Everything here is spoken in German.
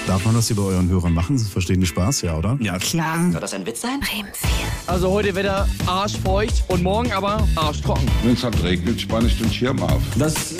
Darf man das hier bei euren Hörern machen? Sie verstehen den Spaß, ja, oder? Ja, klar. Soll das ein Witz sein? Bremen 4. Also heute Wetter arschfeucht und morgen aber arschtrocken. Wenn es halt regnet, spanne ich den Schirm auf. Das